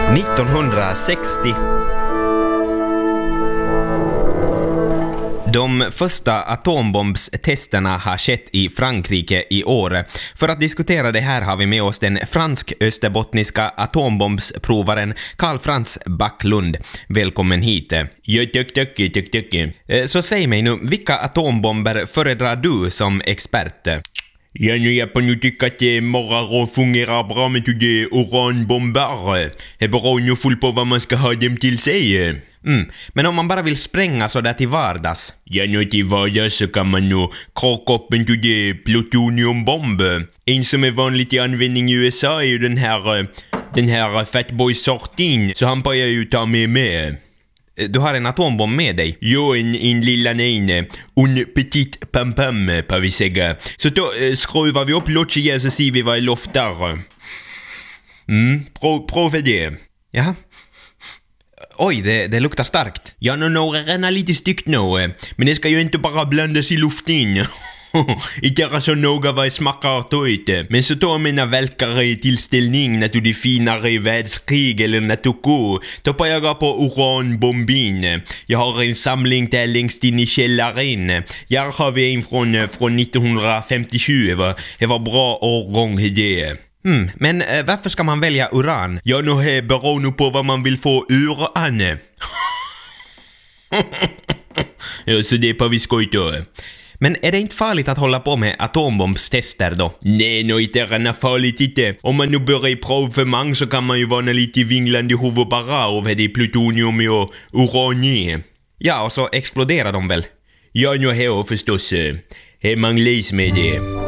1960. De första atombombstesterna har skett i Frankrike i år. För att diskutera det här har vi med oss den fransk-österbottniska atombombsprovaren Carl Frans Backlund. Välkommen hit. Ja, tack. Så säg mig nu, vilka atombomber föredrar du som expert? Ja, jag på nu tycker att morgon fungerar bra med det uranbomber. Det beror ju full på vad man ska ha dem till sig. Men om man bara vill spränga så där till vardags? Ja, nu till vardags så kan man nog kraka upp en till det plutoniumbomb. En som är vanligt i användning i USA är ju den här Fatboy-sortin. Så han börjar ju ta med. Du har en atombomb med dig? Jo, en lilla nej. Un petit pam-pam, på vi säga. Så då skruvar vi upp lotchiga så ser vi vad det loftar. Prova det. Ja. Oj, det luktar starkt. Ja, några rennar lite styggt nu. Men det ska ju inte bara blandas i luften. Inte så noga vad smakar toit. Men så tar mina välkare tillställning när du det finare världskrig eller när du går. Då på jag på uranbombin. Jag har en samling där längst in i källaren. Jag har vi en från 1957. Det var bra årgång det. Men varför ska man välja uran? Ja, nu beror nog på vad man vill få uran. Ja, så det är på vi skojtar. Men är det inte farligt att hålla på med atombombstester då? Nej, inte är det farligt inte. Om man nu börjar prova för många så kan man ju vara lite vinglande i huvudet bara av det plutonium och uran. Ja, och så exploderar de väl? Ja, nu här förstås. Man läs med det.